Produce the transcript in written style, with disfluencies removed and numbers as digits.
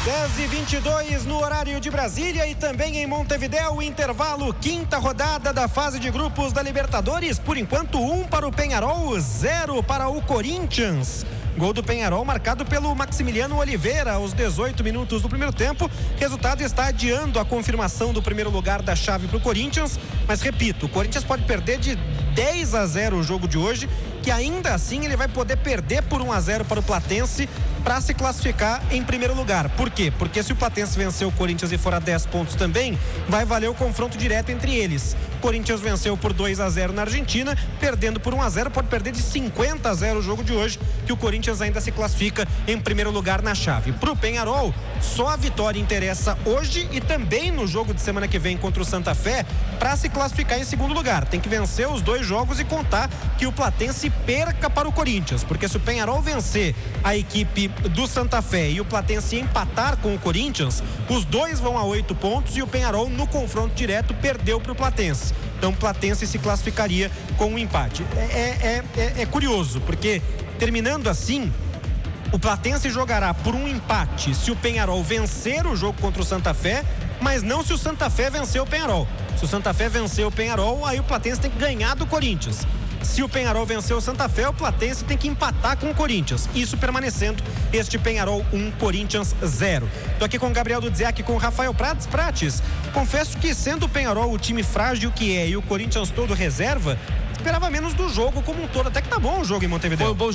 10h22 no horário de Brasília e também em Montevidéu, intervalo, quinta rodada da fase de grupos da Libertadores. Por enquanto, 1 para o Peñarol, 0 para o Corinthians. Gol do Peñarol marcado pelo Maximiliano Oliveira aos 18 minutos do primeiro tempo. Resultado está adiando a confirmação do primeiro lugar da chave para o Corinthians. Mas repito, o Corinthians pode perder de 10-0 o jogo de hoje, que ainda assim ele vai poder perder por 1-0 para o Platense para se classificar em primeiro lugar. Por quê? Porque se o Platense vencer o Corinthians e for a 10 pontos também, vai valer o confronto direto entre eles. O Corinthians venceu por 2-0 na Argentina, perdendo por 1-0, pode perder de 50-0 o jogo de hoje, que o Corinthians ainda se classifica em primeiro lugar na chave. Para o Peñarol, só a vitória interessa hoje e também no jogo de semana que vem contra o Santa Fé para se classificar em segundo lugar. Tem que vencer os dois jogos e contar que o Platense perca para o Corinthians, porque se o Peñarol vencer a equipe do Santa Fé e o Platense empatar com o Corinthians, os dois vão a 8 pontos e o Peñarol no confronto direto perdeu para o Platense. Então o Platense se classificaria com um empate. É curioso, porque terminando assim, o Platense jogará por um empate se o Peñarol vencer o jogo contra o Santa Fé, mas não se o Santa Fé vencer o Peñarol. Se o Santa Fé vencer o Peñarol, aí o Platense tem que ganhar do Corinthians. Se o Peñarol vencer o Santa Fé, o Platense tem que empatar com o Corinthians. Isso permanecendo este Peñarol 1, Corinthians 0. Tô aqui com o Gabriel Dudziak e com o Rafael Prates. Confesso que, sendo o Peñarol o time frágil que é e o Corinthians todo reserva, esperava menos do jogo como um todo. Até que tá bom o jogo em Montevidéu.